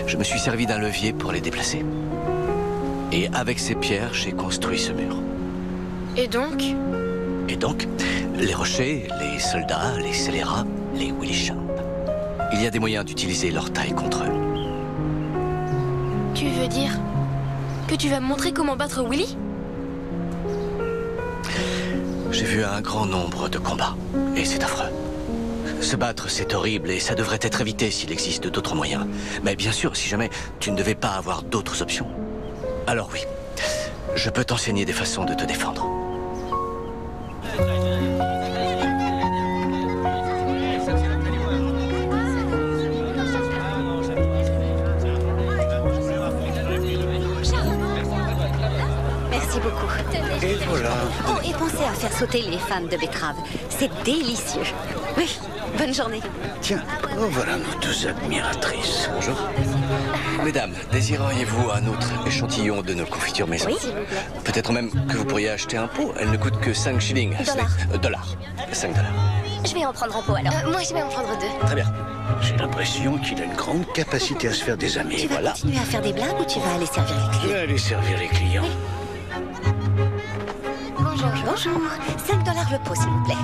Je me suis servi d'un levier pour les déplacer. Et avec ces pierres, j'ai construit ce mur. Et donc? Et donc, les rochers, les soldats, les scélérats, les Willy Sharp. Il y a des moyens d'utiliser leur taille contre eux. Tu veux dire que tu vas me montrer comment battre Willy? J'ai vu un grand nombre de combats, et c'est affreux. Se battre, c'est horrible, et ça devrait être évité s'il existe d'autres moyens. Mais bien sûr, si jamais tu ne devais pas avoir d'autres options. Alors oui, je peux t'enseigner des façons de te défendre. Merci beaucoup. Et voilà. Oh, et pensez à faire sauter les fans de betterave. C'est délicieux. Oui, bonne journée. Tiens, oh, voilà nos deux admiratrices. Bonjour. Mesdames, désireriez-vous un autre échantillon de nos confitures maison? Oui. Peut-être même que vous pourriez acheter un pot. Elle ne coûte que 5 shillings. Dollars. 5 dollars. Je vais en prendre un pot alors. Moi, je vais en prendre 2. Très bien. J'ai l'impression qu'il a une grande capacité à se faire des amis. Tu vas Voilà. continuer à faire des blagues ou tu vas aller servir les Je clients? vais aller servir les clients. Bonjour. Bonjour. $5 le pot, s'il vous plaît.